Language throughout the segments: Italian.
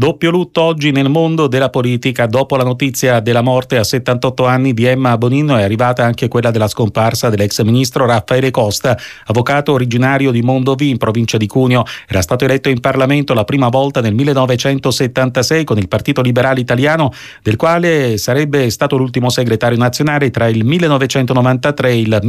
Doppio lutto oggi nel mondo della politica. Dopo la notizia della morte a 78 anni di Emma Bonino è arrivata anche quella della scomparsa dell'ex ministro Raffaele Costa, avvocato originario di Mondovì in provincia di Cuneo. Era stato eletto in Parlamento la prima volta nel 1976 con il Partito Liberale Italiano, del quale sarebbe stato l'ultimo segretario nazionale tra il 1993 e il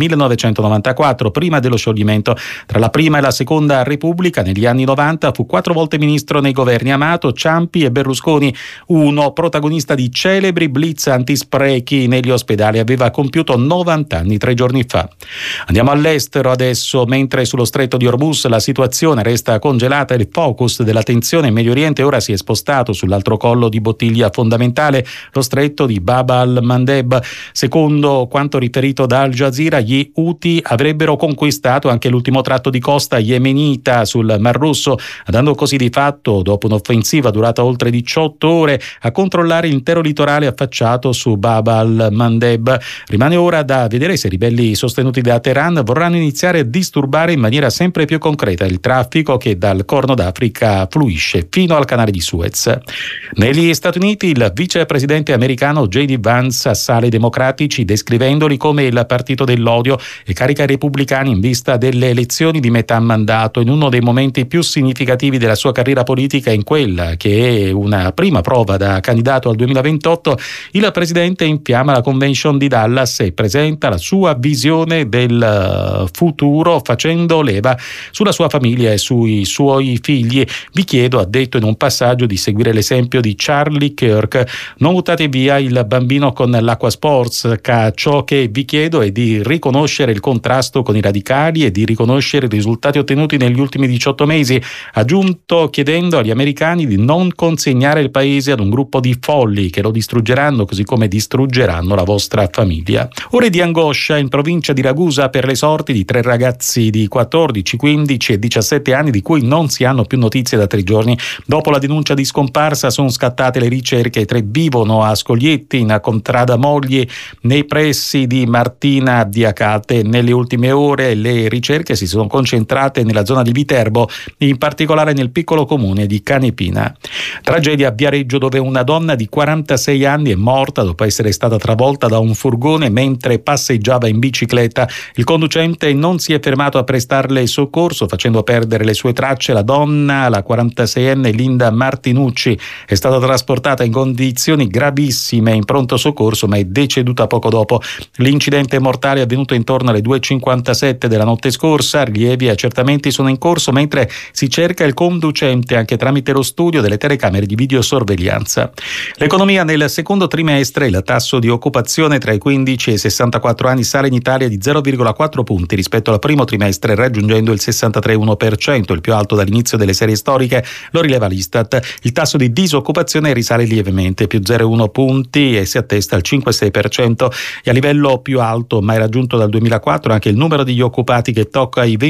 1994, prima dello scioglimento. Tra la prima e la seconda Repubblica, negli anni 90, fu 4 volte ministro nei governi Amato, Ciampi e Berlusconi. Uno protagonista di celebri blitz antisprechi negli ospedali, aveva compiuto 90 anni 3 giorni fa. Andiamo all'estero adesso. Mentre sullo stretto di Hormuz la situazione resta congelata, il focus dell'attenzione in Medio Oriente ora si è spostato sull'altro collo di bottiglia fondamentale, lo stretto di Bab al-Mandeb. Secondo quanto riferito da Al Jazeera, gli Houthi avrebbero conquistato anche l'ultimo tratto di costa yemenita sul Mar Rosso, andando così di fatto, dopo un'offensiva durata oltre 18 ore, a controllare l'intero litorale affacciato su Bab al-Mandeb. Rimane ora da vedere se i ribelli sostenuti da Teheran vorranno iniziare a disturbare in maniera sempre più concreta il traffico che dal Corno d'Africa fluisce fino al canale di Suez. Negli Stati Uniti il vicepresidente americano J.D. Vance assale i democratici descrivendoli come il partito dell'odio e carica i repubblicani in vista delle elezioni di metà mandato, in uno dei momenti più significativi della sua carriera politica, in quella che è una prima prova da candidato al 2028. Il presidente infiamma la convention di Dallas e presenta la sua visione del futuro facendo leva sulla sua famiglia e sui suoi figli. Vi chiedo, ha detto in un passaggio, di seguire l'esempio di Charlie Kirk. Non buttate via il bambino con l'acqua sporca. Ciò che vi chiedo è di riconoscere il contrasto con i radicali e di riconoscere i risultati ottenuti negli ultimi 18 mesi, aggiunto chiedendo agli americani di non consegnare il paese ad un gruppo di folli che lo distruggeranno così come distruggeranno la vostra famiglia. Ore di angoscia in provincia di Ragusa per le sorti di 3 ragazzi di 14, 15 e 17 anni di cui non si hanno più notizie da 3 giorni. Dopo la denuncia di scomparsa sono scattate le ricerche. I 3 vivono a Scoglietti, in Contrada Mogli, nei pressi di Martina di Acate. Nelle ultime ore le ricerche si sono concentrate nella zona di Viterbo, in particolare nel piccolo comune di Canepina. Tragedia a Viareggio, dove una donna di 46 anni è morta dopo essere stata travolta da un furgone mentre passeggiava in bicicletta. Il conducente non si è fermato a prestarle soccorso, facendo perdere le sue tracce. La donna, la 46enne Linda Martinucci, è stata trasportata in condizioni gravissime in pronto soccorso, ma è deceduta poco dopo. L'incidente mortale è avvenuto intorno alle 2:57 della notte scorsa. Rilievi e accertamenti sono in corso mentre si cerca il conducente anche tramite lo studio delle telecamere di videosorveglianza. L'economia nel secondo trimestre: il tasso di occupazione tra i 15 e i 64 anni sale in Italia di 0,4 punti rispetto al primo trimestre, raggiungendo il 63,1%, il più alto dall'inizio delle serie storiche, lo rileva l'Istat. Il tasso di disoccupazione risale lievemente, più 0,1 punti, e si attesta al 5,6%, e a livello più alto mai raggiunto dal 2004 anche il numero degli occupati, che tocca i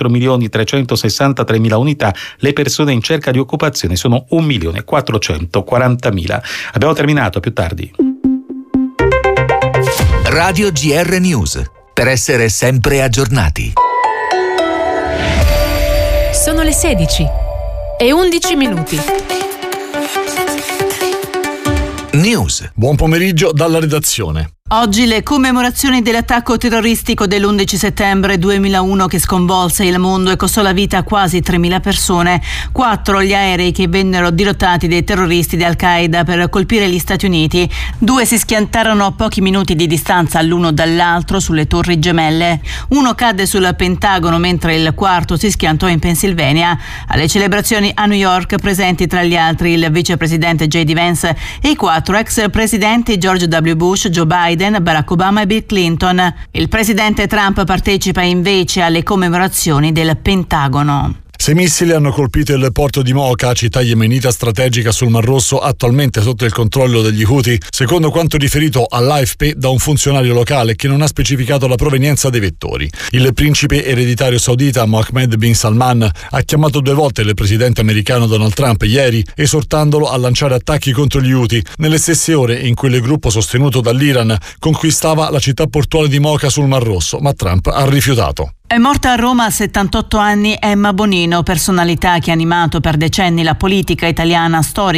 24.363.000 unità. Le persone in cerca di occupazione sono 1.440.000. Abbiamo terminato, più tardi. Radio GR News, per essere sempre aggiornati. Sono le 16 e 11 minuti. News. Buon pomeriggio dalla redazione. Oggi le commemorazioni dell'attacco terroristico dell'11 settembre 2001 che sconvolse il mondo e costò la vita a quasi 3.000 persone. 4 gli aerei che vennero dirottati dai terroristi di Al-Qaeda per colpire gli Stati Uniti. 2 si schiantarono a pochi minuti di distanza l'uno dall'altro sulle Torri Gemelle. 1 cadde sul Pentagono mentre il 4 si schiantò in Pennsylvania. Alle celebrazioni a New York presenti tra gli altri il vicepresidente J.D. Vance e i 4 ex presidenti George W. Bush, Joe Biden, Barack Obama e Bill Clinton. Il presidente Trump partecipa invece alle commemorazioni del Pentagono. 6 missili hanno colpito il porto di Mocha, città yemenita strategica sul Mar Rosso, attualmente sotto il controllo degli Houthi, secondo quanto riferito all'AFP da un funzionario locale che non ha specificato la provenienza dei vettori. Il principe ereditario saudita Mohammed bin Salman ha chiamato 2 volte il presidente americano Donald Trump ieri, esortandolo a lanciare attacchi contro gli Houthi, nelle stesse ore in cui il gruppo sostenuto dall'Iran conquistava la città portuale di Mocha sul Mar Rosso, ma Trump ha rifiutato. È morta a Roma a 78 anni Emma Bonino, personalità che ha animato per decenni la politica italiana storica.